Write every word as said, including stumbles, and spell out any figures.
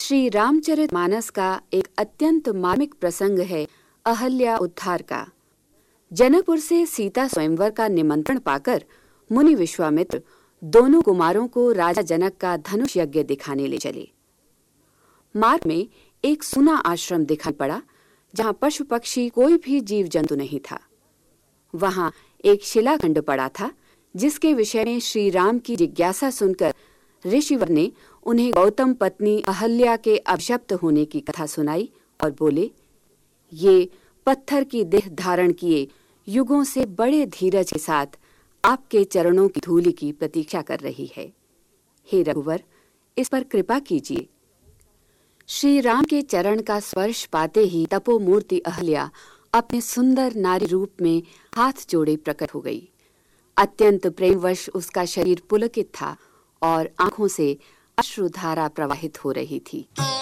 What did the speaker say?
श्री रामचरितमानस का एक अत्यंत मार्मिक प्रसंग है अहल्या उद्धार का। जनकपुर से सीता स्वयंवर का निमंत्रण पाकर मुनि विश्वामित्र दोनों कुमारों को राजा जनक का धनुष यज्ञ दिखाने ले चले। मार्ग में एक सूना आश्रम दिखाई पड़ा जहां पशु पक्षी कोई भी जीव जंतु नहीं था। वहां एक शिलाखंड पड़ा था जिसके विषय में श्री राम की जिज्ञासा सुनकर ऋषिवर ने उन्हें गौतम पत्नी अहल्या के अभिशप्त होने की कथा सुनाई और बोले, ये पत्थर की देह धारण किए युगों से बड़े धीरज के साथ आपके चरणों की धूलि की प्रतीक्षा कर रही है। हे रघुवर, इस पर कृपा कीजिए। श्री राम के चरण का स्पर्श पाते ही तपोमूर्ति अहल्या अपने सुंदर नारी रूप में हाथ जोड़े प्रकट हो गई। अत्यंत प्रेमवश उसका शरीर पुलकित था और आंखों से अश्रुधारा प्रवाहित हो रही थी।